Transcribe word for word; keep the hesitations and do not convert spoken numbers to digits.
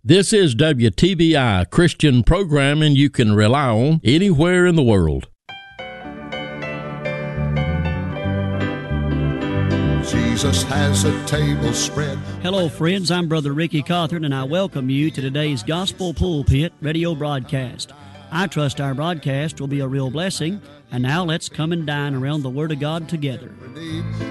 This is W T B I, Christian programming you can rely on anywhere in the world. Jesus has a table spread. Hello, friends. I'm Brother Ricky Cawthorn, and I welcome you to today's Gospel Pulpit radio broadcast. I trust our broadcast will be a real blessing. And now let's come and dine around the Word of God together.